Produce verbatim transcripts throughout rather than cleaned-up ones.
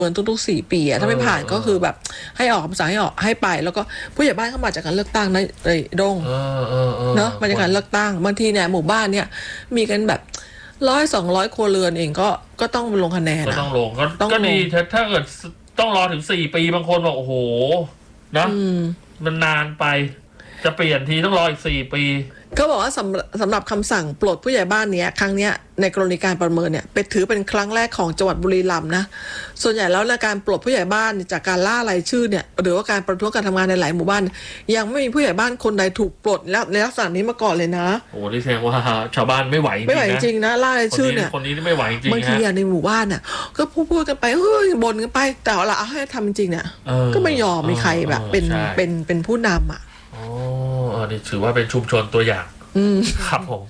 เมินทุกๆสี่ปีอะถ้าไม่ผ่านก็คือแบบให้ออกคำสั่งให้ออกให้ไปแล้วก็ผู้ใหญ่บ้านเข้ามาจากการเลือกตั้งนะไอ้ดงเนาะมาจากการเลือกตั้งบางทีเนี่ยหมู่บ้านเนี่ยมีกันแบบร้อยสองร้อยครัวเรือนเองก็ก็ต้องลงคะแนนก็ต้องลงก็ดีถ้าเกิดต้องรอถึงสี่ปีบางคนบอกโอ้โหนะมันนานไปจะเปลี่ยนทีต้องรออีกสี่ปีก็บอกว่าสำสำหรับคำสั่งปลดผู้ใหญ่บ้านเนี้ยครั้งเนี้ยในกรณีการประเมินเนี่ยเป็นถือเป็นครั้งแรกของจังหวัดบุรีรัมย์นะส่วนใหญ่แล้วในการปลดผู้ใหญ่บ้านจากการล่ารายชื่อเนี่ยหรือว่าการประท้วงการทำงานในหลายหมู่บ้านยังไม่มีผู้ใหญ่บ้านคนใดถูกปลดแล้วในลักษณะนี้มาก่อนเลยนะโอ้ที่แสดงว่าชาวบ้านไม่ไหวจริงนะไม่ไหวจริงนะล่ารายชื่อเนี่ยคนนี้ไม่ไหวจริงบางทีในหมู่บ้านน่ะก็พูดกันไปเฮ้ยบ่นกันไปแต่เอาละเอาให้ทำจริงเนี่ยก็ไม่ยอมมีใครแบบเป็นเป็นเป็นผู้นำอ่ะอ๋อนี่ถือว่าเป็นชุมชนตัวอย่างครับผม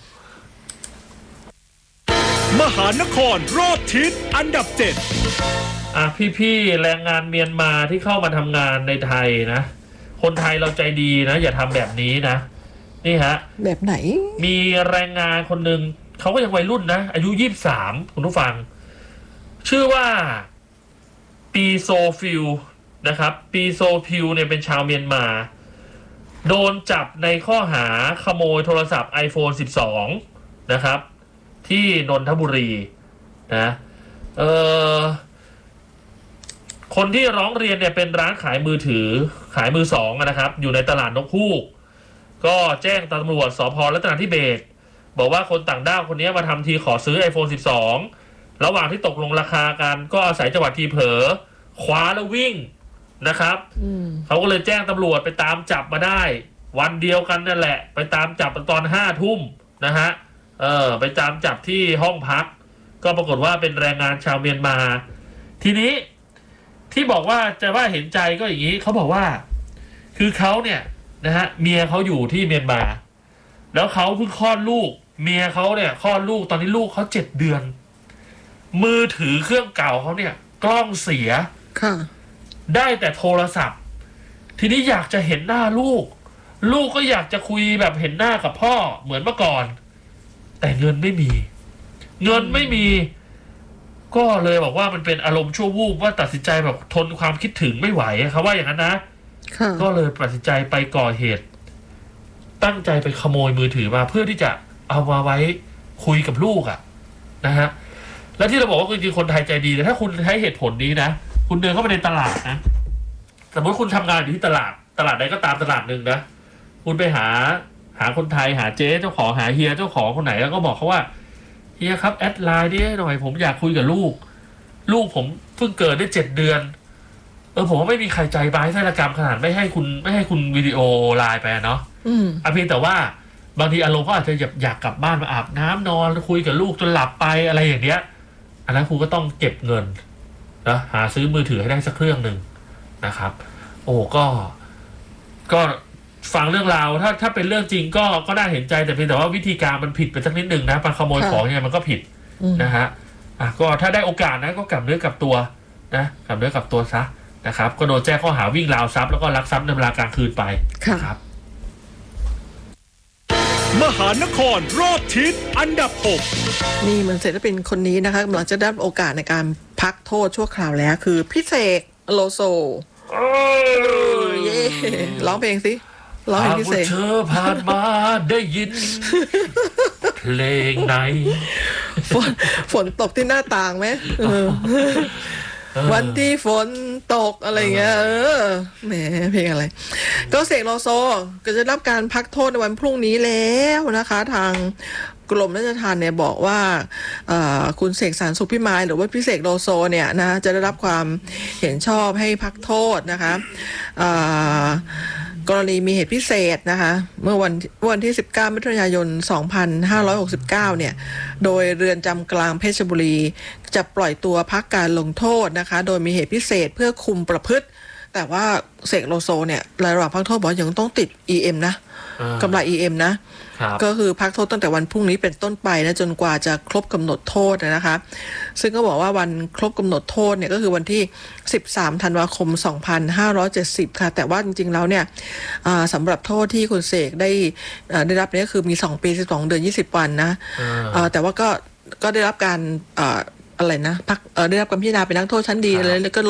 มหานครรอบทิศอันดับเจ็ดอ่ะพี่ๆแรงงานเมียนมาที่เข้ามาทำงานในไทยนะคนไทยเราใจดีนะอย่าทำแบบนี้นะนี่ฮะแบบไหนมีแรงงานคนหนึ่งเขาก็ยังวัยรุ่นนะอายุยี่สิบสามคุณผู้ฟังชื่อว่าปีโซฟิลนะครับปีโซฟิลเนี่ยเป็นชาวเมียนมาโดนจับในข้อหาขโมยโทรศัพท์ ไอโฟน สิบสอง นะครับที่นนทบุรีนะเอ่อคนที่ร้องเรียนเนี่ยเป็นร้านขายมือถือขายมือสองนะครับอยู่ในตลาดนกฮูกก็แจ้งตำรวจสภ.รัตนทิเบศบอกว่าคนต่างด้าวคนนี้มาทำทีขอซื้อ ไอโฟน สิบสอง ระหว่างที่ตกลงราคากันก็อาศัยจังหวะทีเผลอคว้าแล้ววิ่งนะครับเขาก็เลยแจ้งตำรวจไปตามจับมาได้วันเดียวกันนั่นแหละไปตามจับตอนห้าทุ่มนะฮะเออไปตามจับที่ห้องพักก็ปรากฏว่าเป็นแรงงานชาวเมียนมาทีนี้ที่บอกว่าจะว่าเห็นใจก็อย่างนี้เขาบอกว่าคือเขาเนี่ยนะฮะเมียเขาอยู่ที่เมียนมาแล้วเขาเพิ่งคลอดลูกเมียเขาเนี่ยคลอดลูกตอนนี้ลูกเขาเจ็ดเดือนมือถือเครื่องเก่าเขาเนี่ยกล้องเสียค่ะได้แต่โทรศัพท์ทีนี้อยากจะเห็นหน้าลูกลูกก็อยากจะคุยแบบเห็นหน้ากับพ่อเหมือนเมื่อก่อนแต่เงินไม่มีเงินไม่มีก็เลยบอกว่ามันเป็นอารมณ์ชั่ววูบว่าตัดสินใจแบบทนความคิดถึงไม่ไหวเขาว่าอย่างนั้นนะก็เลยตัดสินใจไปก่อเหตุตั้งใจไปขโมยมือถือมาเพื่อที่จะเอามาไว้คุยกับลูกอ่ะนะฮะและที่เราบอกว่าจริงๆคนไทยใจดีแต่ถ้าคุณใช้เหตุผลนี้นะคุณเดินเข้าไปในตลาดนะสมมติคุณทำงานอยู่ที่ตลาดตลาดใดก็ตามตลาดหนึ่งนะคุณไปหาหาคนไทยหาเจ๊เจ้าของหาเฮียเจ้าของคนไหนแล้วก็บอกเขาว่าเฮียครับแอดไลน์ดิหน่อยผมอยากคุยกับลูกลูกผมเพิ่งเกิดได้เจ็ดเดือนเออผมว่าไม่มีใครใจบายไส้ระกรรมขนาดไม่ให้คุณไม่ให้คุณวิดีโอไลน์ไปเนาะอืมอ่ะเพียงแต่ว่าบางทีอารมณ์เขาอาจจะอยากอยากกลับบ้านมาอาบน้ำนอนคุยกับลูกจนหลับไปอะไรอย่างเนี้ยอันนั้นคุณก็ต้องเก็บเงินนะหาซื้อมือถือให้ได้สักเครื่องหนึ่งนะครับโอ้ก็ก็ฟังเรื่องราวถ้าถ้าเป็นเรื่องจริงก็ก็น่าเห็นใจแต่เพียงแต่ว่าวิธีการมันผิดไปสักนิดหนึ่งนะไปขโมยของเนี่ยมันก็ผิดนะฮะอ่ะก็ถ้าได้โอกาสนะก็กลับเนื้อกลับตัวนะกลับเนื้อกลับตัวซะนะครับก็โดนแจ้งข้อหาวิ่งราวทรัพย์แล้วก็ลักทรัพย์ในเวลากลางคืนไปครับมหานครรอบทิศอันดับหกนี่มันศิลปินคนนี้นะคะกำลังจะได้โอกาสในการพักโทษชั่วคราวแล้วคือพี่เสกโลโซเย่ร้องเพลงสิร้องเพลงพี่เสกเธอผ่านมาได้ยินเพลงไหนฝนฝนตกที่หน้าต่างไหมวันที่ฝนตกอะไรเงี้ยเออแหมเพลงอะไรก็เสกโลโซก็จะรับการพักโทษในวันพรุ่งนี้แล้วนะคะทางกรมราชทัณฑ์เนี่ยบอกว่าคุณเสกสรรสุขพิมายหรือว่าพี่เสกโลโซเนี่ยนะจะได้รับความเห็นชอบให้พักโทษนะคะกรณีมีเหตุพิเศษนะคะเมื่อวันวันที่สิบเก้ามิถุนายนสองพันห้าร้อยหกสิบเก้าเนี่ยโดยเรือนจำกลางเพชรบุรีจะปล่อยตัวพักการลงโทษนะคะโดยมีเหตุพิเศษเพื่อคุมประพฤติแต่ว่าเสกโลโซเนี่ยระหว่างพักโทษบอกยังต้องติด อี เอ็ม นะกำไร อี เอ็ม นะก็คือพักโทษตั้งแต่วันพรุ่งนี้เป็นต้นไปนะจนกว่าจะครบกำหนดโทษนะคะซึ่งก็บอกว่าวันครบกำหนดโทษเนี่ยก็คือวันที่สิบสามธันวาคมสองพันห้าร้อยเจ็ดสิบค่ะแต่ว่าจริงๆแล้วเนี่ยสำหรับโทษที่คุณเสกได้ได้รับเนี่ยคือมีสองปีสิบสองเดือนยี่สิบวันนะแต่ว่าก็ก็ได้รับการอะไรนะพักเออได้รับการพิจารณาเป็นนักโทษชั้นดีครับอะไรแล้วก็